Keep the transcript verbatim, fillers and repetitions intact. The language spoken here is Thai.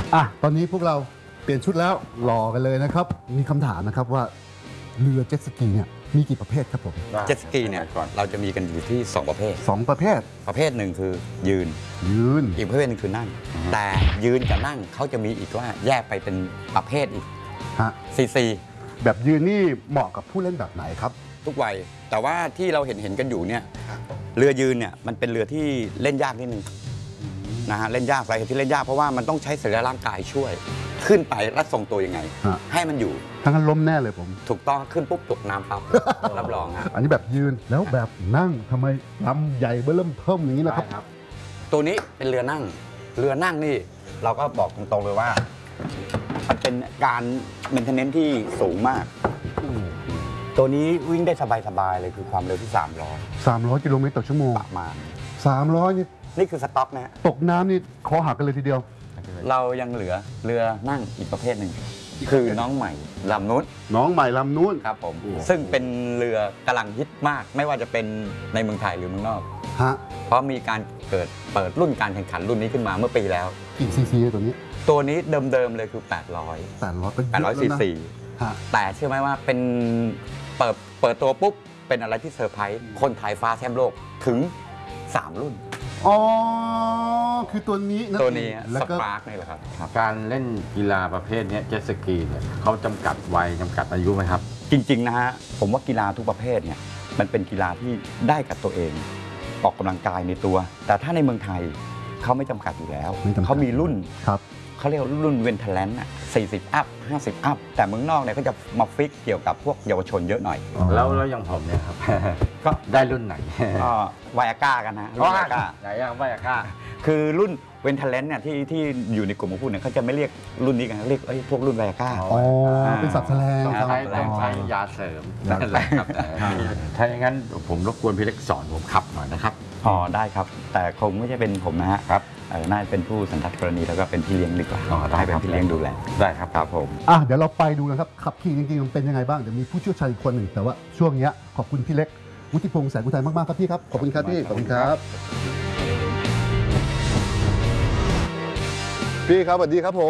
อ่ะตอนนี้พวกเราเปลี่ยนชุดแล้วรอกันเลยนะครับมีคำถามนะครับว่าเรือเจ็ตสกีเนี่ยมีกี่ประเภทครับผมเจ็ตสกีเนี่ยเราจะมีกันอยู่ที่สองประเภทสองประเภทประเภทหนึ่งคือยืนยืนอีกประเภทหนึงคือนั่งแต่ยืนกับนั่งเขาจะมีอีกว่าแยกไปเป็นประเภทอีกฮะซีซีแบบยืนนี่เหมาะกับผู้เล่นแบบไหนครับทุกวัยแต่ว่าที่เราเห็นเห็นกันอยู่เนี่ยเรือยืนเนี่ยมันเป็นเรือที่เล่นยากนิดนึงนะฮะเล่นยากสาเหตุที่เล่นยากเพราะว่ามันต้องใช้สรีระร่างกายช่วยขึ้นไปและทรงตัวยังไงให้มันอยู่ทั้งนั้นล้มแน่เลยผมถูกต้องขึ้นปุ๊บตกน้ำปั๊บรับรองฮะอันนี้แบบยืนแล้วแบบนั่งทำไมลำใหญ่เบ้อเริ่มเทิ่มอย่างนี้นะครับตัวนี้เป็นเรือนั่งเรือนั่งนี่เราก็บอกตรงๆเลยว่ามันเป็นการเมนเทนเนนซ์ที่สูงมากตัวนี้วิ่งได้สบายๆเลยคือความเร็วที่สามร้อยสามร้อยกิโลเมตรต่อชั่วโมงประมาณสามร้อยนี่นี่คือสต็อกนะฮะตกน้ำนี่คอหักกันเลยทีเดียวเรายังเหลือเรือนั่งอีกประเภทหนึ่งคือน้องใหม่ลำนู้นน้องใหม่ลำนู้นครับผมซึ่งเป็นเรือกำลังฮิตมากไม่ว่าจะเป็นในเมืองไทยหรือเมืองนอกฮะเพราะมีการเกิดเปิดรุ่นการแข่งขันรุ่นนี้ขึ้นมาเมื่อปีแล้วกี่ซีซีตัวนี้ตัวนี้เดิมๆเลยคือแปดร้อยแปดร้อยเป็นแปดร้อยซีซีแต่เชื่อไหมว่าเป็นเปิดเปิดตัวปุ๊บเป็นอะไรที่เซอร์ไพรส์คนไทยฟ้าแชมป์โลกถึงสามรุ่นอ๋อคือตัวนี้ตัวนี้แล้วก็สปาร์กนี่แหละครับการเล่นกีฬาประเภทนี้เจ็ตสกีเนี่ยเขาจำกัดวัยจำกัดอายุไหมครับจริงๆนะฮะผมว่ากีฬาทุกประเภทเนี่ยมันเป็นกีฬาที่ได้กับตัวเองออกกำลังกายในตัวแต่ถ้าในเมืองไทยเขาไม่จำกัดอยู่แล้วเขามีรุ่นครับเขาเรียกรุ่นเวนเทเลนต์อ่ะสี่สิบอัพห้าสิบอัพแต่เมืองนอกเนี่ยเขาจะมาฟิกเกี่ยวกับพวกเยาวชนเยอะหน่อยแล้วแล้วอย่างผมเนี่ยครับก็ได้รุ่นไหนก็วายาก้ากันนะรุ่นวายาก้าไหนอย่างวายาก้าคือรุ่นเวนเทเลนต์เนี่ยที่ที่อยู่ในกลุ่มของผู้เนี่ยเขาจะไม่เรียกรุ่นนี้กันเรียกพวกรุ่นวายาก้าอ๋อเป็นศัพท์แสลงต้องใช้ต้องใช้ยาเสริมนั่นแหละครับถ้าอย่างนั้นผมรบกวนพี่เล็กสอนผมขับหน่อยนะครับอ๋อได้ครับแต่คงไม่ใช่เป็นผมนะฮะครับน่าจะเป็นผู้สันทัดกรณีแล้วก็เป็นพี่เลี้ยงดีกว่าได้เป็นพี่เลี้ยงดูแลได้ครับครับผมอ่ะเดี๋ยวเราไปดูนะครับขับขี่จริงๆมันเป็นยังไงบ้างเดี๋ยวมีผู้เชี่ยวชาญอีกคนหนึ่งแต่ว่าช่วงนี้ขอบคุณพี่เล็กวุฒิพงษ์แสงอุทัยมากๆครับพี่ครับขอบคุณครับพี่ขอบคุณครับพี่ครับสวัสดีครับผม